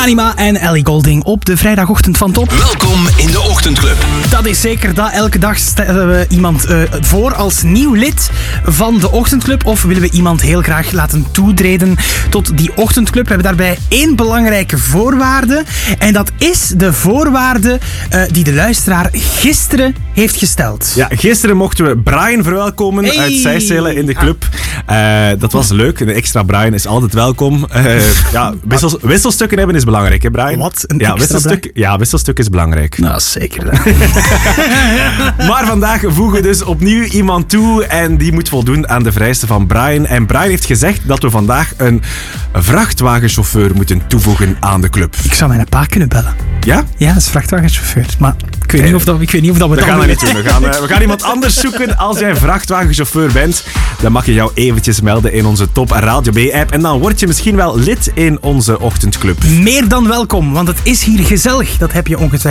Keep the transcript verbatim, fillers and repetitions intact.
Anima en Ellie Goulding op de vrijdagochtend van Top. Welkom in de Ochtendclub. Dat is zeker dat. Elke dag stellen we iemand uh, voor als nieuw lid van de Ochtendclub. Of willen we iemand heel graag laten toetreden tot die Ochtendclub. We hebben daarbij één belangrijke voorwaarde. En dat is de voorwaarde uh, die de luisteraar gisteren heeft gesteld. Ja, gisteren mochten we Brian verwelkomen hey. uit Seysselen in de club. Uh, dat was leuk. Een extra Brian is altijd welkom. Uh, ja, wissels, wisselstukken hebben is belangrijk, hè Brian? Wat? Een ja, wisselstuk, ja, wisselstuk is belangrijk. Nou, zeker. Maar vandaag voegen we dus opnieuw iemand toe en die moet voldoen aan de vereisten van Brian. En Brian heeft gezegd dat we vandaag een vrachtwagenchauffeur moeten toevoegen aan de club. Ik zou mijn pa kunnen bellen. Ja? Ja, dat is vrachtwagenchauffeur. Maar ik weet niet of dat, ik weet niet of dat we dat dat gaan we niet doen. We gaan, uh, we gaan iemand anders zoeken. Als jij vrachtwagenchauffeur bent, dan mag je jou eventjes melden in onze Top Radio B-app. En dan word je misschien wel lid in onze Ochtendclub. Meer dan welkom, want het is hier gezellig. Dat heb je ongetwijfeld